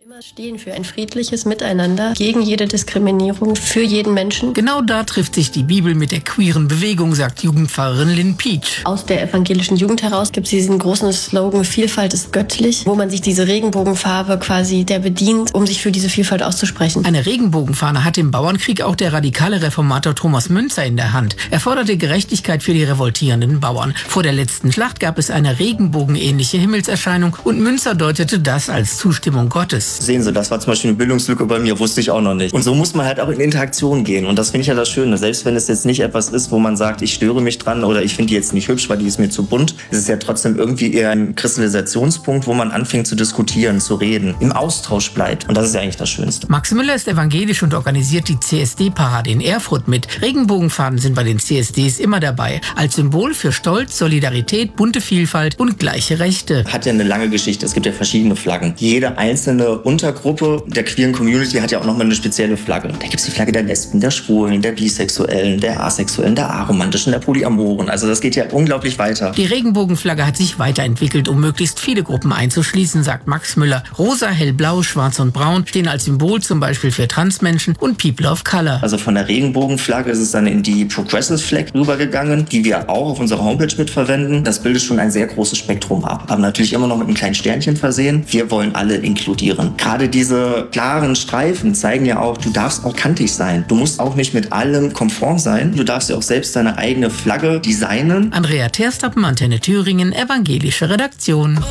Immer stehen für ein friedliches Miteinander, gegen jede Diskriminierung, für jeden Menschen. Genau da trifft sich die Bibel mit der queeren Bewegung, sagt Jugendpfarrerin Lynn Peach. Aus der evangelischen Jugend heraus gibt es diesen großen Slogan, Vielfalt ist göttlich, wo man sich diese Regenbogenfarbe quasi der bedient, um sich für diese Vielfalt auszusprechen. Eine Regenbogenfahne hat im Bauernkrieg auch der radikale Reformator Thomas Müntzer in der Hand. Er forderte Gerechtigkeit für die revoltierenden Bauern. Vor der letzten Schlacht gab es eine regenbogenähnliche Himmelserscheinung und Müntzer deutete das als Zustimmung Gottes. Sehen Sie, das war zum Beispiel eine Bildungslücke bei mir, wusste ich auch noch nicht. Und so muss man halt auch in Interaktion gehen. Und das finde ich ja das Schöne. Selbst wenn es jetzt nicht etwas ist, wo man sagt, ich störe mich dran oder ich finde die jetzt nicht hübsch, weil die ist mir zu bunt, ist es ja trotzdem irgendwie eher ein Kristallisationspunkt, wo man anfängt zu diskutieren, zu reden, im Austausch bleibt. Und das ist ja eigentlich das Schönste. Max Müller ist evangelisch und organisiert die CSD-Parade in Erfurt mit. Regenbogenfahnen sind bei den CSDs immer dabei. Als Symbol für Stolz, Solidarität, bunte Vielfalt und gleiche Rechte. Hat ja eine lange Geschichte. Es gibt ja verschiedene Flaggen. Jede einzelne Untergruppe der queeren Community hat ja auch nochmal eine spezielle Flagge. Da gibt es die Flagge der Lesben, der Schwulen, der Bisexuellen, der Asexuellen, der Aromantischen, der Polyamoren. Also das geht ja unglaublich weiter. Die Regenbogenflagge hat sich weiterentwickelt, um möglichst viele Gruppen einzuschließen, sagt Max Müller. Rosa, hellblau, schwarz und braun stehen als Symbol zum Beispiel für Transmenschen und People of Color. Also von der Regenbogenflagge ist es dann in die Progressive Flag rübergegangen, die wir auch auf unserer Homepage mitverwenden. Das bildet schon ein sehr großes Spektrum ab. Aber natürlich immer noch mit einem kleinen Sternchen versehen. Wir wollen alle inkludieren. Gerade diese klaren Streifen zeigen ja auch, du darfst auch kantig sein. Du musst auch nicht mit allem konform sein. Du darfst ja auch selbst deine eigene Flagge designen. Andrea Terstappen, Antenne Thüringen, evangelische Redaktion.